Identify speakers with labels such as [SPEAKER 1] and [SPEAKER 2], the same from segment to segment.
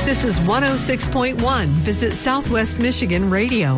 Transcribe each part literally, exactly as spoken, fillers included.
[SPEAKER 1] This is one oh six point one. Visit Southwest Michigan Radio.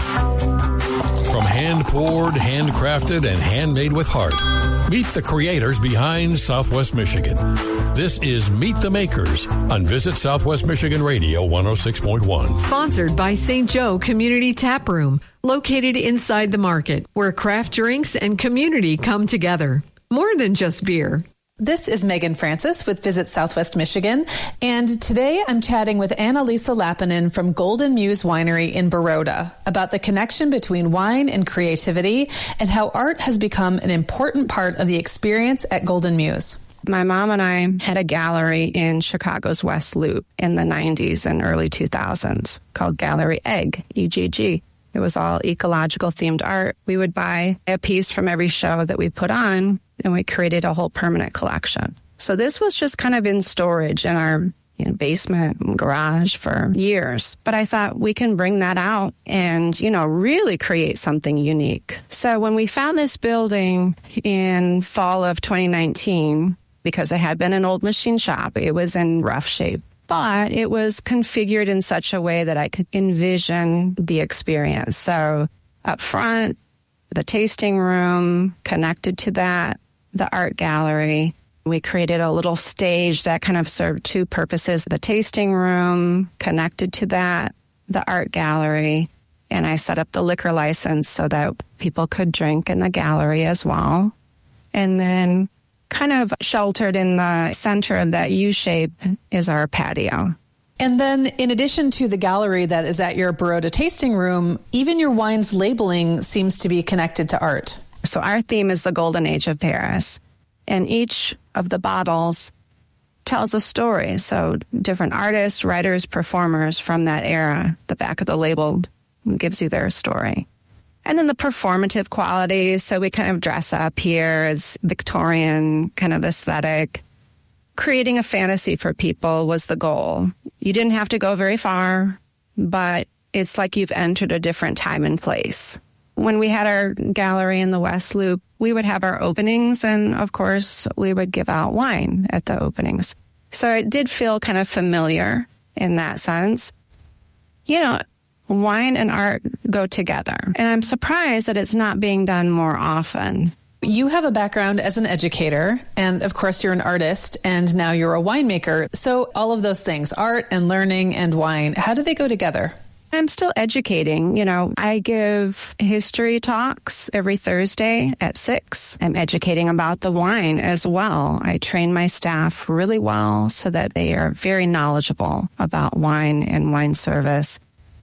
[SPEAKER 2] From hand-poured, handcrafted, and handmade with heart, meet the creators behind Southwest Michigan. This is Meet the Makers on Visit Southwest Michigan Radio one oh six point one.
[SPEAKER 1] Sponsored by Saint Joe Community Tap Room, located inside the market, where craft drinks and community come together. More than just beer.
[SPEAKER 3] This is Megan Francis with Visit Southwest Michigan, and today I'm chatting with Annalisa Lappinen from Golden Muse Winery in Baroda about the connection between wine and creativity and how art has become an important part of the experience at Golden Muse.
[SPEAKER 4] My mom and I had a gallery in Chicago's West Loop in the nineties and early two thousands called Gallery Egg, E G G. It was all ecological themed art. We would buy a piece from every show that we put on, and we created a whole permanent collection. So this was just kind of in storage in our you know, basement and garage for years. But I thought we can bring that out and, you know, really create something unique. So when we found this building in fall of twenty nineteen, because it had been an old machine shop, it was in rough shape. But it was configured in such a way that I could envision the experience. So up front, the tasting room, connected to that, the art gallery. We created a little stage that kind of served two purposes. The tasting room, connected to that, the art gallery. And I set up the liquor license so that people could drink in the gallery as well. And then kind of sheltered in the center of that U shape is our patio.
[SPEAKER 3] And then in addition to the gallery that is at your Baroda tasting room, even your wine's labeling seems to be connected to art.
[SPEAKER 4] So our theme is the Golden Age of Paris. And each of the bottles tells a story. So different artists, writers, performers from that era, the back of the label gives you their story. And then the performative qualities. So we kind of dress up here as Victorian kind of aesthetic. Creating a fantasy for people was the goal. You didn't have to go very far, but it's like you've entered a different time and place. When we had our gallery in the West Loop, we would have our openings, and of course, we would give out wine at the openings. So it did feel kind of familiar in that sense. You know, wine and art go together, and I'm surprised that it's not being done more often.
[SPEAKER 3] You have a background as an educator, and of course you're an artist, and now you're a winemaker. So all of those things, art and learning and wine, how do they go together?
[SPEAKER 4] I'm still educating. You know, I give history talks every Thursday at six. I'm educating about the wine as well. I train my staff really well so that they are very knowledgeable about wine and wine service,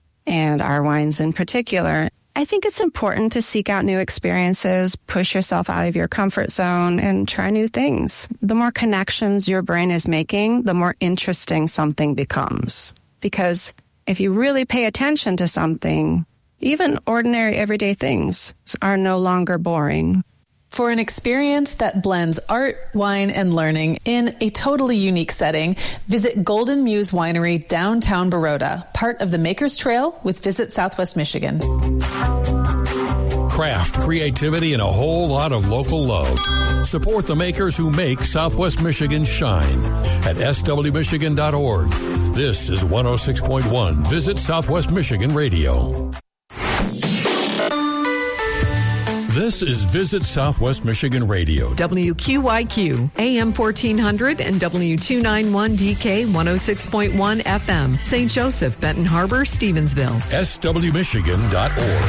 [SPEAKER 4] and our wines in particular. I think it's important to seek out new experiences, push yourself out of your comfort zone, and try new things. The more connections your brain is making, the more interesting something becomes. Because if you really pay attention to something, even ordinary everyday things are no longer boring.
[SPEAKER 3] For an experience that blends art, wine, and learning in a totally unique setting, visit Golden Muse Winery, downtown Baroda, part of the Makers Trail with Visit Southwest Michigan.
[SPEAKER 2] Craft, creativity, and a whole lot of local love. Support the makers who make Southwest Michigan shine at s w michigan dot org. This is one oh six point one. Visit Southwest Michigan Radio. This is Visit Southwest Michigan Radio.
[SPEAKER 1] W Q Y Q, A M fourteen hundred and W two ninety-one D K one oh six point one F M. Saint Joseph, Benton Harbor, Stevensville.
[SPEAKER 2] s w michigan dot org.